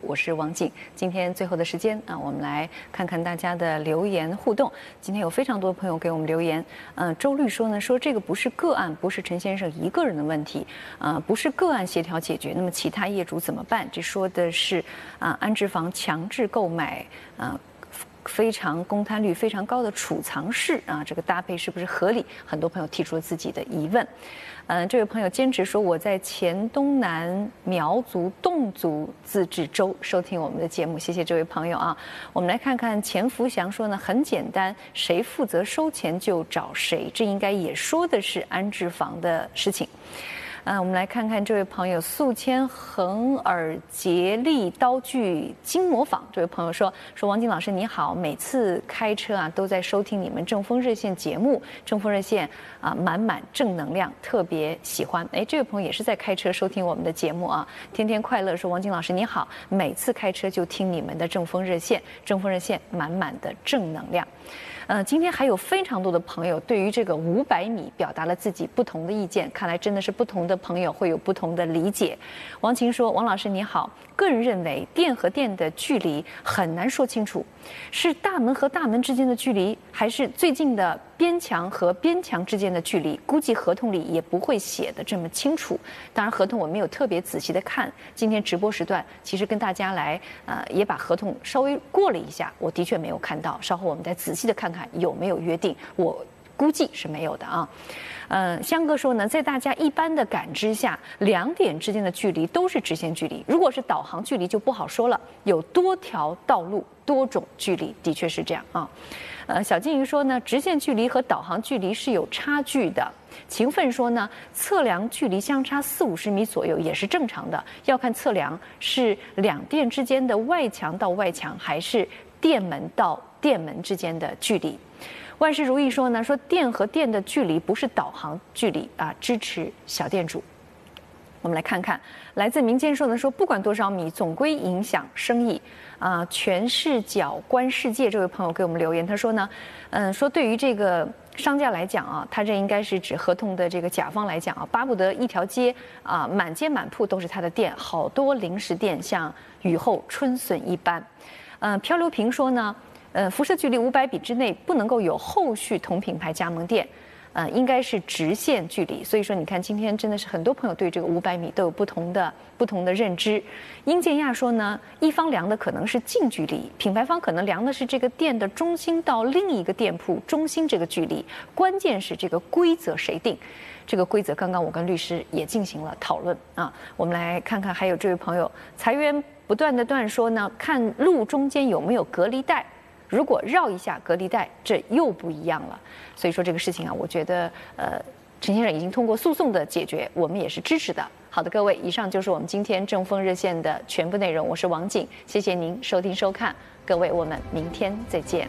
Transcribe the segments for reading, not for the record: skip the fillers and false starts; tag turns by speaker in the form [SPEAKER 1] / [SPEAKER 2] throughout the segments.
[SPEAKER 1] 我是王静。今天最后的时间啊，我们来看看大家的留言互动。今天有非常多的朋友给我们留言。周律说呢，说这个不是个案，不是陈先生一个人的问题，不是个案协调解决，那么其他业主怎么办？这说的是安置房强制购买非常公摊率非常高的储藏室啊，这个搭配是不是合理？很多朋友提出了自己的疑问。这位朋友坚持说我在黔东南苗族侗族自治州收听我们的节目，谢谢这位朋友啊。我们来看看钱福祥说呢，很简单，谁负责收钱就找谁，这应该也说的是安置房的事情。我们来看看这位朋友宿迁横耳竭力刀具筋膜坊，这位朋友说王晶老师你好，每次开车啊都在收听你们正风热线节目，正风热线满满正能量，特别喜欢。这位朋友也是在开车收听我们的节目啊，天天快乐说王晶老师你好，每次开车就听你们的正风热线，正风热线满满的正能量。今天还有非常多的朋友对于这个500米表达了自己不同的意见，看来真的是不同的朋友会有不同的理解。王琴说：“王老师你好，个人认为店和店的距离很难说清楚，是大门和大门之间的距离，还是最近的边墙和边墙之间的距离？估计合同里也不会写得这么清楚。当然，合同我没有特别仔细的看。今天直播时段其实跟大家来也把合同稍微过了一下，我的确没有看到。稍后我们再仔细的看看有没有约定，我估计是没有的啊。香哥说呢，在大家一般的感知下，两点之间的距离都是直线距离。如果是导航距离就不好说了，有多条道路、多种距离，的确是这样啊。小金鱼说呢，直线距离和导航距离是有差距的。勤奋说呢，测量距离相差40-50米左右也是正常的，要看测量是两店之间的外墙到外墙，还是店门到店门之间的距离。万事如意说呢，说店和店的距离不是导航距离啊，支持小店主。我们来看看，来自民间说呢，说不管多少米，总归影响生意啊。全视角观世界这位朋友给我们留言，他说呢，说对于这个商家来讲啊，他这应该是指合同的这个甲方来讲啊，巴不得一条街啊满街满铺都是他的店，好多零食店像雨后春笋一般。漂流瓶说呢，辐射距离500米之内不能够有后续同品牌加盟店。应该是直线距离，所以说你看今天真的是很多朋友对这个500米都有不同的认知。殷建亚说呢，一方量的可能是近距离，品牌方可能量的是这个店的中心到另一个店铺中心这个距离，关键是这个规则谁定。这个规则刚刚我跟律师也进行了讨论啊。我们来看看还有这位朋友财源不断的断说呢，看路中间有没有隔离带。如果绕一下隔离带，这又不一样了。所以说这个事情啊，我觉得陈先生已经通过诉讼的解决，我们也是支持的。好的，各位，以上就是我们今天正风热线的全部内容。我是王景，谢谢您收听收看，各位，我们明天再见。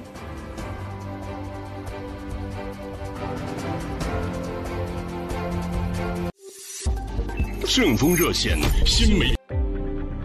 [SPEAKER 2] 正风热线新媒。